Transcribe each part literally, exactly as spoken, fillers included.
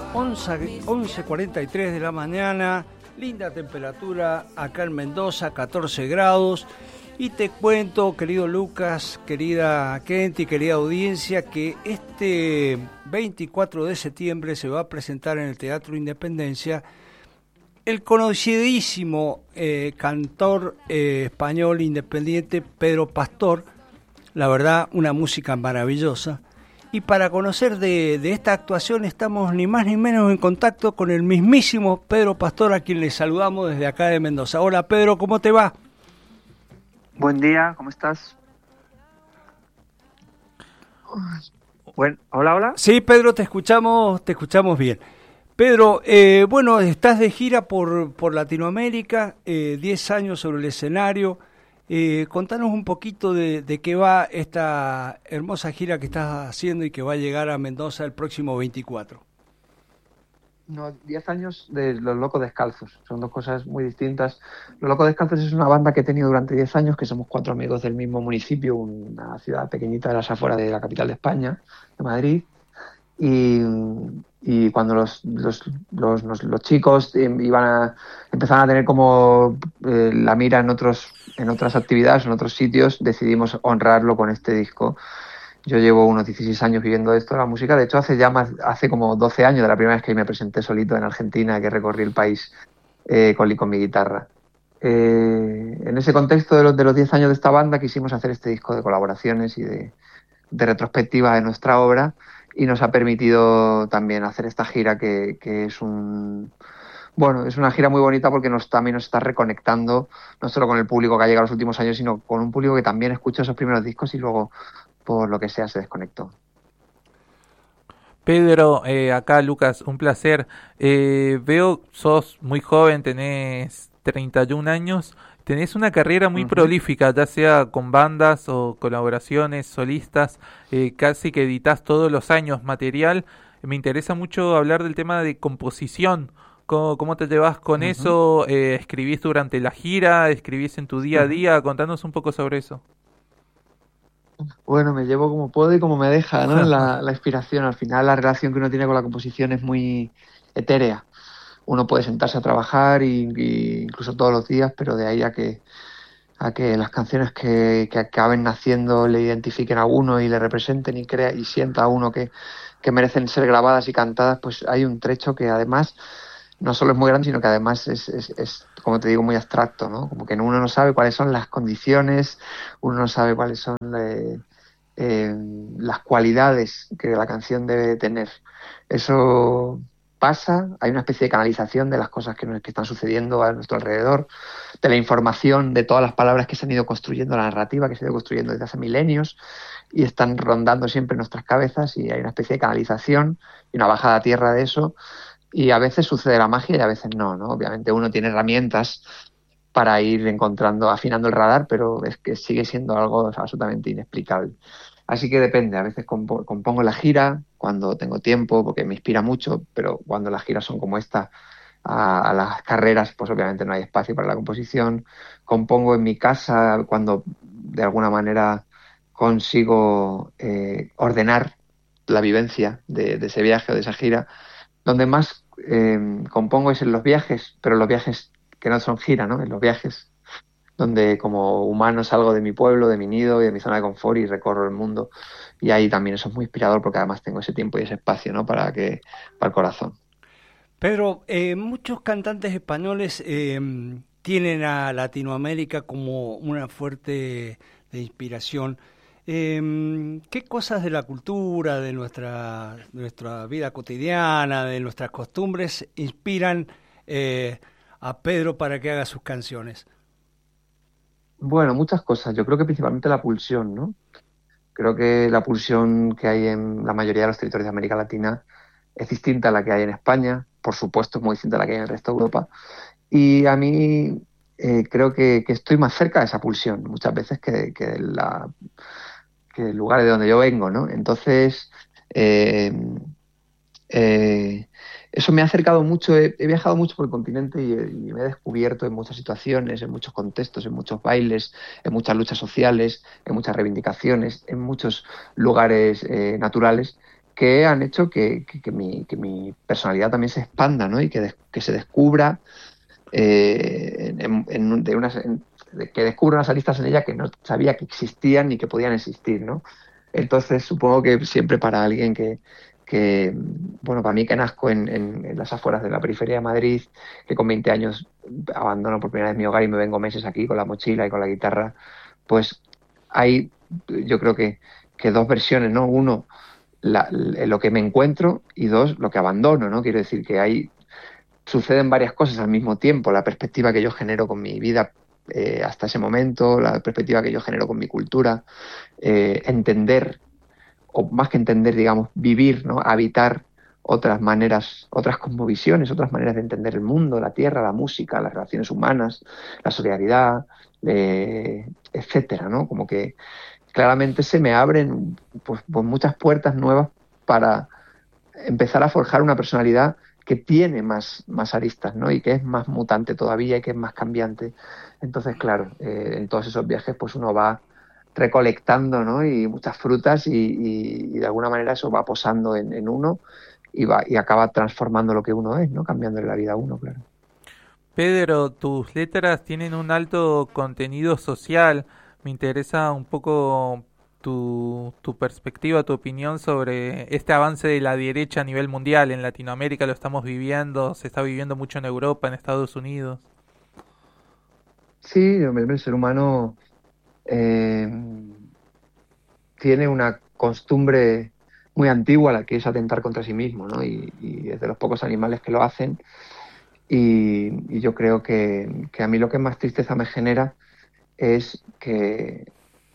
once cuarenta y tres de la mañana, linda temperatura acá en Mendoza, catorce grados. Y te cuento, querido Lucas, querida Kenty, querida audiencia, que este veinticuatro de septiembre se va a presentar en el Teatro Independencia el conocidísimo eh, cantor eh, español independiente Pedro Pastor. La verdad, una música maravillosa. Y para conocer de, de esta actuación estamos ni más ni menos en contacto con el mismísimo Pedro Pastor, a quien le saludamos desde acá de Mendoza. Hola Pedro, ¿cómo te va? Buen día, ¿cómo estás? Bueno, hola, hola. Sí, Pedro, te escuchamos, te escuchamos bien. Pedro, eh, bueno, estás de gira por, por Latinoamérica, eh, diez años sobre el escenario. Eh, contanos un poquito de, de qué va esta hermosa gira que estás haciendo y que va a llegar a Mendoza el próximo veinticuatro. No, diez años de Los Locos Descalzos, son dos cosas muy distintas. Los Locos Descalzos es una banda que he tenido durante diez años, que somos cuatro amigos del mismo municipio, una ciudad pequeñita de las afueras de la capital de España, de Madrid. Y, y cuando los, los, los, los, los chicos iban a, empezaron a tener como eh, la mira en otros, en otras actividades, en otros sitios, decidimos honrarlo con este disco. Yo llevo unos dieciséis años viviendo esto, la música. De hecho, hace ya más, hace como doce años de la primera vez que me presenté solito en Argentina, que recorrí el país eh, con, con mi guitarra. Eh, en ese contexto de los, de los diez años de esta banda quisimos hacer este disco de colaboraciones y de, de retrospectiva de nuestra obra, y nos ha permitido también hacer esta gira que, que es un... Bueno, es una gira muy bonita porque nos, también nos está reconectando, no solo con el público que ha llegado los últimos años, sino con un público que también escuchó esos primeros discos y luego, por lo que sea, se desconectó. Pedro, eh, acá Lucas, un placer. Eh, veo, sos muy joven, tenés treinta y un años, tenés una carrera muy uh-huh. prolífica, ya sea con bandas o colaboraciones, solistas, eh, casi que editas todos los años material. Me interesa mucho hablar del tema de composición. ¿Cómo, cómo te llevas con uh-huh. eso? Eh, ¿Escribís durante la gira? ¿Escribís en tu día a día? Contanos un poco sobre eso. Bueno, me llevo como puedo y como me deja, ¿no? La, la inspiración. Al final la relación que uno tiene con la composición es muy etérea. Uno puede sentarse a trabajar y, y incluso todos los días, pero de ahí a que, a que las canciones que, que acaben naciendo le identifiquen a uno y le representen y crea y sienta a uno que, que merecen ser grabadas y cantadas, pues hay un trecho que además no solo es muy grande, sino que además es, es, es, como te digo, muy abstracto, ¿no? Como que uno no sabe cuáles son las condiciones, uno no sabe cuáles son eh, eh, las cualidades que la canción debe tener. Eso pasa, hay una especie de canalización de las cosas que, nos, que están sucediendo a nuestro alrededor, de la información, de todas las palabras que se han ido construyendo, la narrativa que se ha ido construyendo desde hace milenios y están rondando siempre en nuestras cabezas, y hay una especie de canalización y una bajada a tierra de eso. Y a veces sucede la magia y a veces no, ¿no? Obviamente uno tiene herramientas para ir encontrando, afinando el radar, pero es que sigue siendo algo absolutamente inexplicable. Así que depende, a veces compo- compongo la gira cuando tengo tiempo, porque me inspira mucho, pero cuando las giras son como esta, a, a las carreras, pues obviamente no hay espacio para la composición. Compongo en mi casa cuando de alguna manera consigo eh, ordenar la vivencia de, de ese viaje o de esa gira. Donde más eh, compongo es en los viajes, pero los viajes que no son gira, ¿no? En los viajes donde como humano salgo de mi pueblo, de mi nido y de mi zona de confort y recorro el mundo. Y ahí también eso es muy inspirador porque además tengo ese tiempo y ese espacio, ¿no? Para que, para el corazón. Pedro, eh, muchos cantantes españoles eh, tienen a Latinoamérica como una fuerte de inspiración. Eh, ¿Qué cosas de la cultura, de nuestra, de nuestra vida cotidiana, de nuestras costumbres inspiran eh, a Pedro para que haga sus canciones? Bueno, muchas cosas. Yo creo que principalmente la pulsión, ¿no? Creo que la pulsión que hay en la mayoría de los territorios de América Latina es distinta a la que hay en España. Por supuesto, es muy distinta a la que hay en el resto de Europa. Y a mí eh, creo que, que estoy más cerca de esa pulsión muchas veces que, que la... que el lugar de donde yo vengo, ¿no? Entonces, eh, eh, eso me ha acercado mucho, he, he viajado mucho por el continente y, y me he descubierto en muchas situaciones, en muchos contextos, en muchos bailes, en muchas luchas sociales, en muchas reivindicaciones, en muchos lugares eh, naturales, que han hecho que, que, que, mi, que mi personalidad también se expanda, ¿no? Y que, de, que se descubra eh, en, en, de unas, en, de, que descubra unas aristas en ella que no sabía que existían ni que podían existir, ¿no? Entonces supongo que siempre para alguien que, que bueno, para mí que nazco en, en, en las afueras de la periferia de Madrid, que con veinte años abandono por primera vez mi hogar y me vengo meses aquí con la mochila y con la guitarra, pues hay, yo creo que, que dos versiones, ¿no? Uno, La, lo que me encuentro, y dos, lo que abandono, ¿no? Quiero decir que ahí suceden varias cosas al mismo tiempo, la perspectiva que yo genero con mi vida eh, hasta ese momento, la perspectiva que yo genero con mi cultura, eh, entender, o más que entender, digamos, vivir, ¿no? Habitar otras maneras, otras cosmovisiones, otras maneras de entender el mundo, la tierra, la música, las relaciones humanas, la solidaridad, eh, etcétera, ¿no? Como que claramente se me abren pues, pues muchas puertas nuevas para empezar a forjar una personalidad que tiene más, más aristas, ¿no? Y que es más mutante todavía y que es más cambiante. Entonces, claro, eh, en todos esos viajes pues uno va recolectando, ¿no? Y muchas frutas y, y, y de alguna manera eso va posando en, en uno y, va, y acaba transformando lo que uno es, ¿no? Cambiándole la vida a uno, claro. Pedro, tus letras tienen un alto contenido social. Me interesa un poco tu, tu perspectiva, tu opinión sobre este avance de la derecha a nivel mundial. En Latinoamérica lo estamos viviendo, se está viviendo mucho en Europa, en Estados Unidos. Sí, el ser humano eh, tiene una costumbre muy antigua, la que es atentar contra sí mismo, ¿no? Y, y es de los pocos animales que lo hacen. Y, y yo creo que, que a mí lo que más tristeza me genera es que,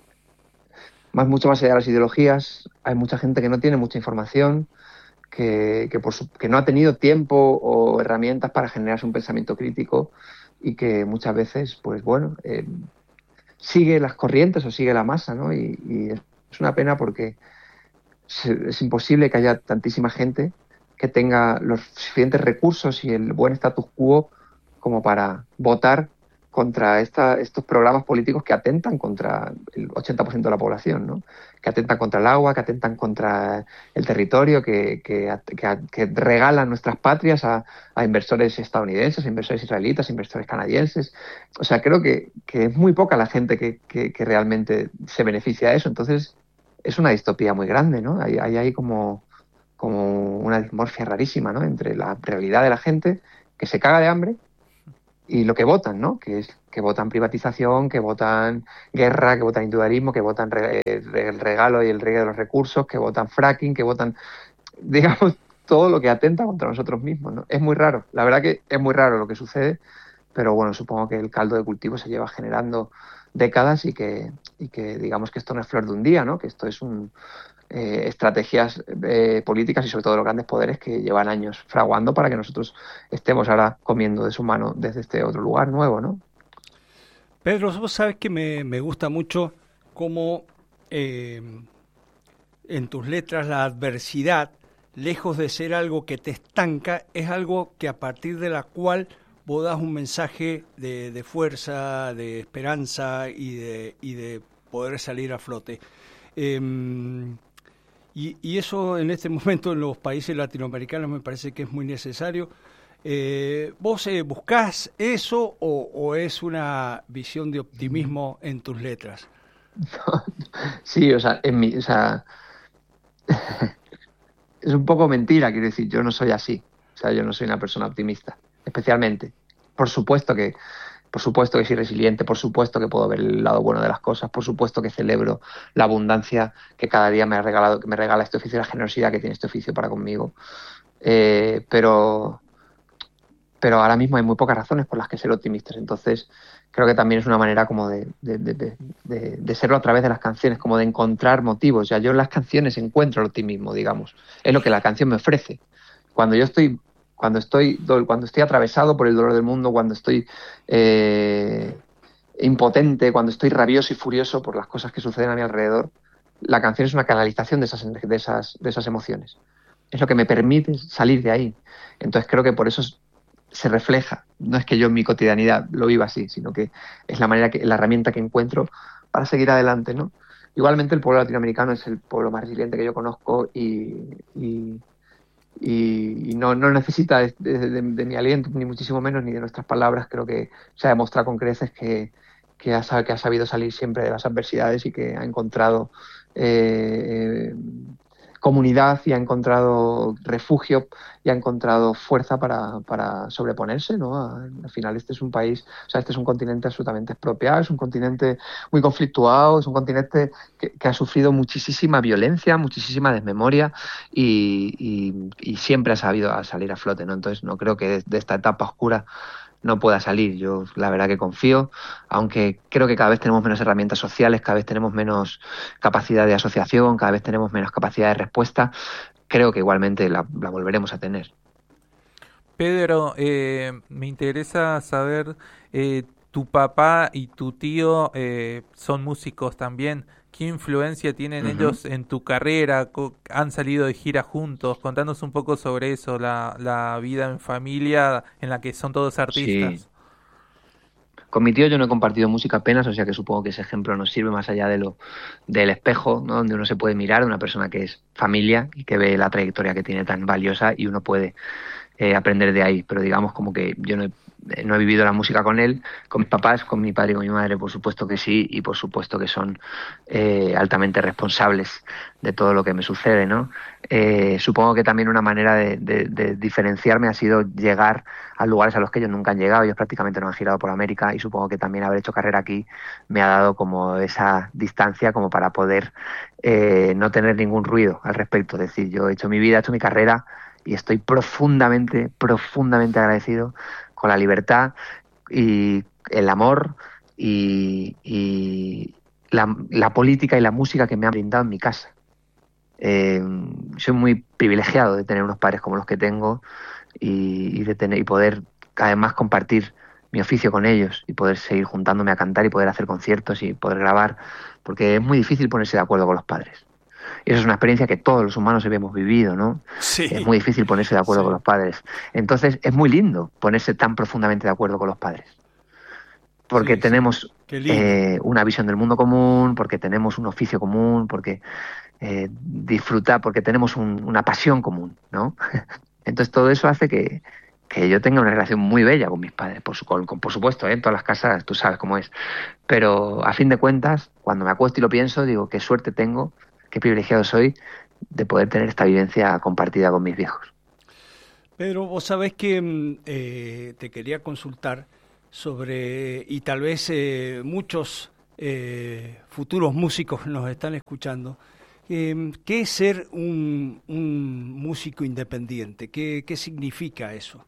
más mucho más allá de las ideologías, hay mucha gente que no tiene mucha información, que, que, por su, que no ha tenido tiempo o herramientas para generarse un pensamiento crítico y que muchas veces, pues bueno, eh, sigue las corrientes o sigue la masa, ¿no? Y, y es una pena porque es, es imposible que haya tantísima gente que tenga los suficientes recursos y el buen status quo como para votar contra esta, estos programas políticos que atentan contra el ochenta por ciento de la población, ¿no? Que atentan contra el agua, que atentan contra el territorio, que, que, que, que regalan nuestras patrias a, a inversores estadounidenses, a inversores israelitas, a inversores canadienses. O sea, creo que, que es muy poca la gente que, que, que realmente se beneficia de eso. Entonces, es una distopía muy grande, ¿no? Hay, hay, hay como, como una dismorfia rarísima, ¿no? Entre la realidad de la gente que se caga de hambre y lo que votan, ¿no? Que es que votan privatización, que votan guerra, que votan individualismo, que votan re, re, el regalo y el regalo de los recursos, que votan fracking, que votan, digamos, todo lo que atenta contra nosotros mismos, ¿no? Es muy raro, la verdad que es muy raro lo que sucede, pero bueno, supongo que el caldo de cultivo se lleva generando décadas y que, y que digamos que esto no es flor de un día, ¿no? Que esto es un... Eh, estrategias eh, políticas y sobre todo los grandes poderes que llevan años fraguando para que nosotros estemos ahora comiendo de su mano desde este otro lugar nuevo, ¿no? Pedro, vos sabes que me, me gusta mucho cómo eh, en tus letras la adversidad, lejos de ser algo que te estanca, es algo que a partir de la cual vos das un mensaje de, de fuerza, de esperanza y de, y de poder salir a flote. Eh, Y, y eso en este momento en los países latinoamericanos me parece que es muy necesario. Eh, ¿Vos eh, buscás eso o, o es una visión de optimismo en tus letras? Sí, o sea, en mi, o sea es un poco mentira, quiero decir, yo no soy así. O sea, yo no soy una persona optimista, especialmente. Por supuesto que Por supuesto que soy resiliente, por supuesto que puedo ver el lado bueno de las cosas, por supuesto que celebro la abundancia que cada día me ha regalado, que me regala este oficio, la generosidad que tiene este oficio para conmigo. Eh, pero, pero ahora mismo hay muy pocas razones por las que ser optimistas. Entonces, creo que también es una manera como de, de, de, de, de, de serlo a través de las canciones, como de encontrar motivos. Ya yo en las canciones encuentro el optimismo, digamos. Es lo que la canción me ofrece. Cuando yo estoy Cuando estoy, cuando estoy atravesado por el dolor del mundo, cuando estoy eh, impotente, cuando estoy rabioso y furioso por las cosas que suceden a mi alrededor, la canción es una canalización de esas, de esas, de esas emociones. Es lo que me permite salir de ahí. Entonces creo que por eso se refleja. No es que yo en mi cotidianidad lo viva así, sino que es la manera que, la herramienta que encuentro para seguir adelante, ¿no? Igualmente el pueblo latinoamericano es el pueblo más resiliente que yo conozco y, y, y- y no, no necesita de, de- de- de mi aliento, ni muchísimo menos, ni de nuestras palabras. Creo que se ha demostrado con creces que, que ha, sa- que ha sabido salir siempre de las adversidades y que ha encontrado eh, comunidad y ha encontrado refugio y ha encontrado fuerza para, para sobreponerse, ¿no? A- Al final este es un país, o sea, este es un continente absolutamente expropiado, es un continente muy conflictuado, es un continente que, que ha sufrido muchísima violencia, muchísima desmemoria y, y- y siempre ha sabido a salir a flote, ¿no? Entonces no creo que de, de esta etapa oscura no pueda salir. Yo la verdad que confío, aunque creo que cada vez tenemos menos herramientas sociales, cada vez tenemos menos capacidad de asociación, cada vez tenemos menos capacidad de respuesta, creo que igualmente la, la volveremos a tener. Pedro, eh, me interesa saber, eh, tu papá y tu tío eh, son músicos también. ¿Qué influencia tienen Ujú. ellos en tu carrera? Co- ¿Han salido de gira juntos? Contanos un poco sobre eso, la, la vida en familia en la que son todos Sí. artistas. Con mi tío yo no he compartido música apenas, o sea que supongo que ese ejemplo nos sirve más allá de lo del espejo, ¿no? Donde uno se puede mirar a una persona que es familia y que ve la trayectoria que tiene tan valiosa y uno puede eh, aprender de ahí, pero digamos como que yo no he, eh, no he vivido la música con él, con mis papás, con mi padre y con mi madre, por supuesto que sí, y por supuesto que son eh, altamente responsables de todo lo que me sucede, ¿no? Eh, supongo que también una manera de, de- de diferenciarme ha sido llegar a lugares a los que ellos nunca han llegado, ellos prácticamente no han girado por América y supongo que también haber hecho carrera aquí me ha dado como esa distancia como para poder eh, no tener ningún ruido al respecto, es decir, yo he hecho mi vida, he hecho mi carrera y estoy profundamente, profundamente agradecido con la libertad y el amor y, y la, la política y la música que me han brindado en mi casa. Eh, Soy muy privilegiado de tener unos padres como los que tengo y, y de tener y poder además compartir mi oficio con ellos y poder seguir juntándome a cantar y poder hacer conciertos y poder grabar, porque es muy difícil ponerse de acuerdo con los padres. Y eso es una experiencia que todos los humanos hemos vivido, ¿no? Es Sí, muy difícil ponerse de acuerdo con sí, los padres. Entonces, es muy lindo ponerse tan profundamente de acuerdo con los padres, porque sí, sí. tenemos Qué lindo. eh, una visión del mundo común, porque tenemos un oficio común, porque eh, disfrutar, porque tenemos un- una pasión común, ¿no? Entonces, todo eso hace que, que yo tenga una relación muy bella con mis padres, por, su- con- con- por supuesto, ¿eh? En todas las casas tú sabes cómo es. Pero a fin de cuentas, cuando me acuesto y lo pienso, digo, qué suerte tengo, qué privilegiado soy de poder tener esta vivencia compartida con mis viejos. Pedro, vos sabés que mm, eh, te quería consultar sobre, y tal vez eh, muchos eh, futuros músicos nos están escuchando, eh, ¿qué es ser un, un músico independiente? ¿Qué, qué significa eso?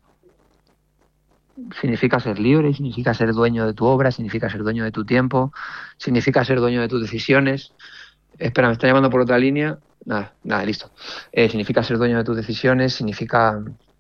Significa ser libre, significa ser dueño de tu obra, significa ser dueño de tu tiempo, significa ser dueño de tus decisiones. Espera, me está llamando por otra línea. Nada, nada, listo. Eh, significa ser dueño de tus decisiones, significa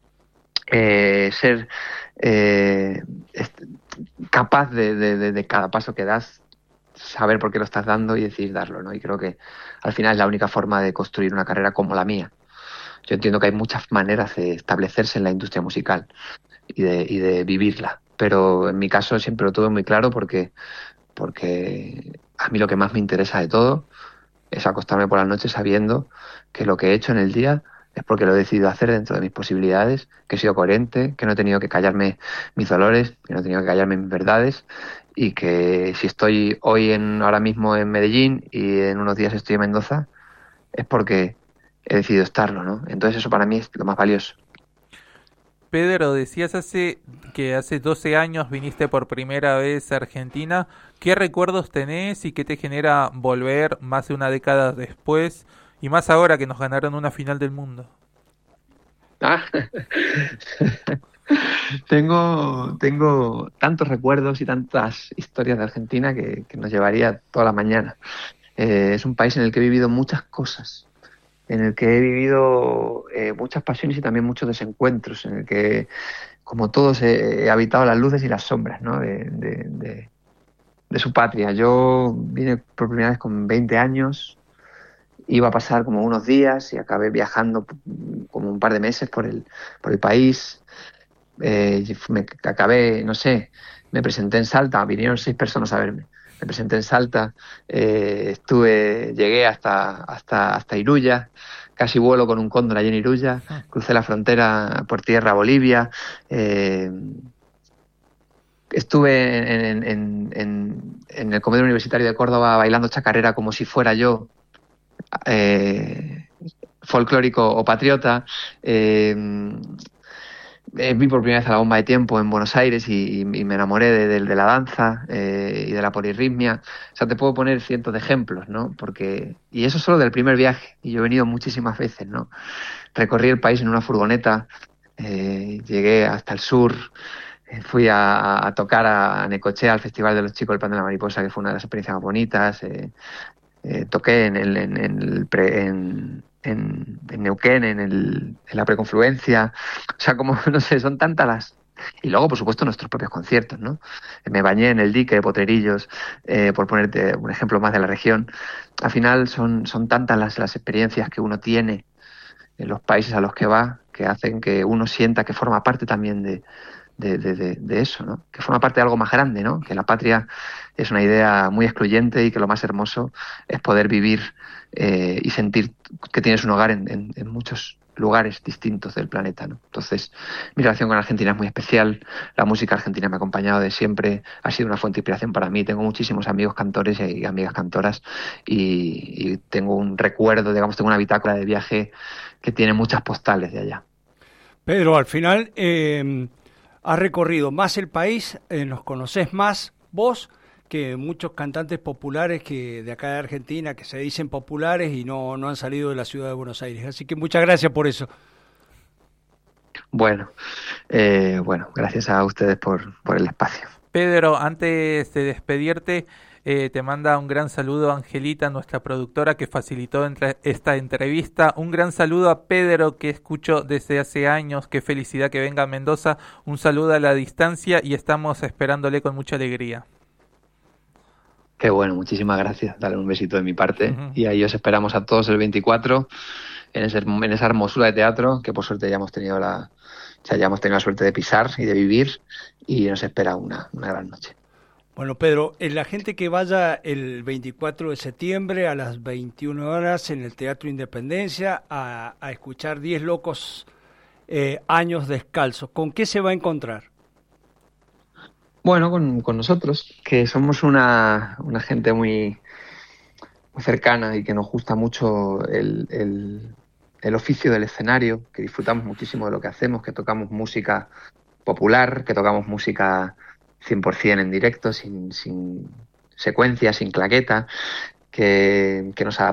eh, ser eh, est- capaz de, de- de- de cada paso que das, saber por qué lo estás dando y decidir darlo, ¿no? Y creo que al final es la única forma de construir una carrera como la mía. Yo entiendo que hay muchas maneras de establecerse en la industria musical y de, y de vivirla, pero en mi caso siempre lo tuve muy claro porque, porque a mí lo que más me interesa de todo es acostarme por la noche sabiendo que lo que he hecho en el día es porque lo he decidido hacer dentro de mis posibilidades, que he sido coherente, que no he tenido que callarme mis dolores, que no he tenido que callarme mis verdades y que si estoy hoy en, ahora mismo en Medellín y en unos días estoy en Mendoza es porque he decidido estarlo, ¿no? Entonces eso para mí es lo más valioso. Pedro, decías hace que hace doce años viniste por primera vez a Argentina. ¿Qué recuerdos tenés y qué te genera volver más de una década después y más ahora que nos ganaron una final del mundo? Ah, tengo, tengo tantos recuerdos y tantas historias de Argentina que, que nos llevaría toda la mañana. Eh, es un país en el que he vivido muchas cosas, en el que he vivido eh, muchas pasiones y también muchos desencuentros, en el que, como todos, he, he habitado las luces y las sombras, ¿no? de, de, de, de su patria. Yo vine por primera vez con veinte años, iba a pasar como unos días y acabé viajando como un par de meses por el, por el país. Eh, me acabé, no sé, me presenté en Salta, vinieron seis personas a verme. me presenté en Salta, eh, estuve, llegué hasta, hasta, hasta Iruya, casi vuelo con un cóndor allí en Iruya, crucé la frontera por tierra a Bolivia, eh, estuve en, en, en, en el Comedor Universitario de Córdoba bailando chacarera como si fuera yo eh, folclórico o patriota. Eh, eh, vi por primera vez a La Bomba de Tiempo en Buenos Aires y, y me enamoré de, de, de la danza eh, y de la polirritmia. O sea, te puedo poner cientos de ejemplos, ¿no? Porque, y eso solo del primer viaje, y yo he venido muchísimas veces, ¿no? Recorrí el país en una furgoneta, eh, llegué hasta el sur. Fui a, a tocar a Necochea, al Festival de los Chicos del Pan de la Mariposa, que fue una de las experiencias más bonitas. Eh, eh, toqué en, el, en, el pre, en, en, en Neuquén, en, el, en la Preconfluencia. O sea, como, no sé, son tantas las... Y luego, por supuesto, nuestros propios conciertos, ¿no? Me bañé en el dique de Potrerillos, eh, por ponerte un ejemplo más de la región. Al final son, son tantas las, las experiencias que uno tiene en los países a los que va, que hacen que uno sienta que forma parte también de De, de, de, de eso, ¿no? Que forma parte de algo más grande, ¿no? Que la patria es una idea muy excluyente y que lo más hermoso es poder vivir eh, y sentir que tienes un hogar en, en, en muchos lugares distintos del planeta, ¿no? Entonces, mi relación con Argentina es muy especial. La música argentina me ha acompañado de siempre, ha sido una fuente de inspiración para mí. Tengo muchísimos amigos cantores y amigas cantoras y, y tengo un recuerdo, digamos, tengo una bitácora de viaje que tiene muchas postales de allá. Pedro, al final... Eh... has recorrido más el país, eh, nos conocés más vos que muchos cantantes populares que de acá de Argentina que se dicen populares y no, no han salido de la ciudad de Buenos Aires. Así que muchas gracias por eso. Bueno, eh, bueno, gracias a ustedes por, por el espacio. Pedro, antes de despedirte, eh, te manda un gran saludo Angelita, nuestra productora que facilitó entre esta entrevista. Un gran saludo a Pedro, que escucho desde hace años. Qué felicidad que venga a Mendoza. Un saludo a la distancia y estamos esperándole con mucha alegría. Qué bueno, muchísimas gracias. Dale un besito de mi parte. Uh-huh. Y ahí os esperamos a todos el veinticuatro en, ese, en esa hermosura de teatro que por suerte ya hemos tenido la, ya hayamos tenido la suerte de pisar y de vivir, y nos espera una, una gran noche. Bueno, Pedro, la gente que vaya el veinticuatro de septiembre a las veintiuna horas en el Teatro Independencia a, a escuchar diez locos eh, años descalzos, ¿con qué se va a encontrar? Bueno, con, con nosotros, que somos una, una gente muy, muy cercana y que nos gusta mucho el, el, el oficio del escenario, que disfrutamos muchísimo de lo que hacemos, que tocamos música popular, que tocamos música cien por ciento en directo, sin, sin secuencia, sin claqueta, que, que nos adaptamos